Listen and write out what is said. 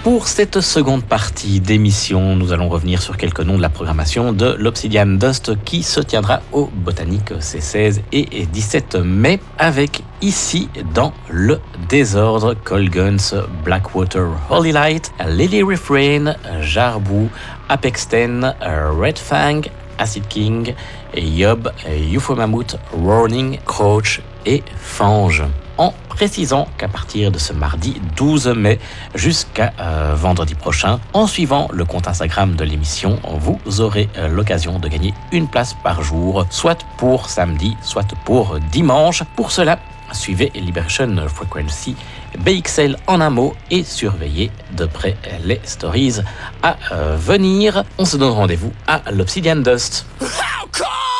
Pour cette seconde partie d'émission, nous allons revenir sur quelques noms de la programmation de l'Obsidian Dust qui se tiendra au Botanique ces 16 et 17 mai avec ici dans le désordre Colguns, Blackwater, Holy Light, Lily Refrain, Jarbu, Apex 10, Red Fang, Acid King, Yob, Euphomammouth, Roaring, Crouch et Fange. En précisant qu'à partir de ce mardi 12 mai jusqu'à vendredi prochain, en suivant le compte Instagram de l'émission, vous aurez l'occasion de gagner une place par jour, soit pour samedi, soit pour dimanche. Pour cela, suivez Liberation Frequency BXL en un mot et surveillez de près les stories à venir. On se donne rendez-vous à l'Obsidian Dust. How cold